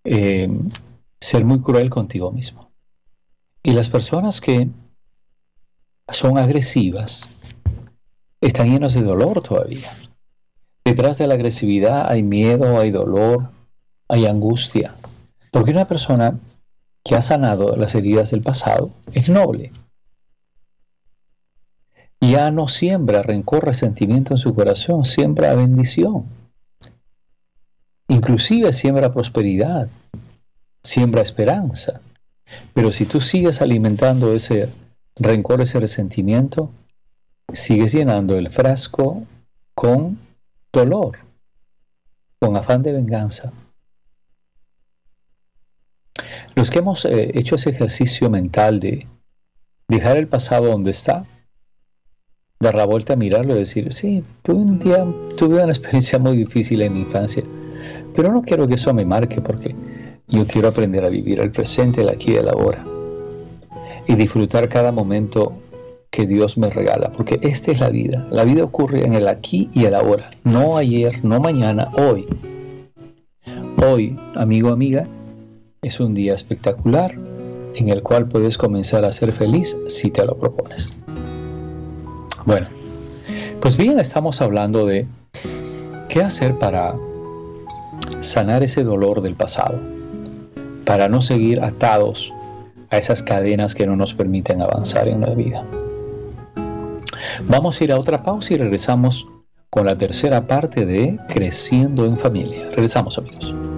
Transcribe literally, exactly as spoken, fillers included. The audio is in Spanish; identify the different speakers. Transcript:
Speaker 1: eh, ser muy cruel contigo mismo. Y las personas que son agresivas están llenos de dolor todavía. Detrás de la agresividad hay miedo, hay dolor, hay angustia. Porque una persona que ha sanado las heridas del pasado es noble. Ya no siembra rencor, resentimiento en su corazón, siembra bendición. Inclusive siembra prosperidad, siembra esperanza. Pero si tú sigues alimentando ese rencor, ese resentimiento, sigues llenando el frasco con dolor, con afán de venganza. Los que hemos eh, hecho ese ejercicio mental de dejar el pasado donde está, dar la vuelta a mirarlo y decir, sí, tuve un día, tuve una experiencia muy difícil en mi infancia, pero no quiero que eso me marque porque yo quiero aprender a vivir el presente, el aquí y el ahora y disfrutar cada momento que Dios me regala, porque esta es la vida. La vida ocurre en el aquí y el ahora, no ayer, no mañana, hoy. Hoy, amigo, amiga, es un día espectacular en el cual puedes comenzar a ser feliz si te lo propones. Bueno, pues bien, estamos hablando de qué hacer para sanar ese dolor del pasado, para no seguir atados a esas cadenas que no nos permiten avanzar en la vida. Vamos a ir a otra pausa y regresamos con la tercera parte de Creciendo en Familia. Regresamos, amigos.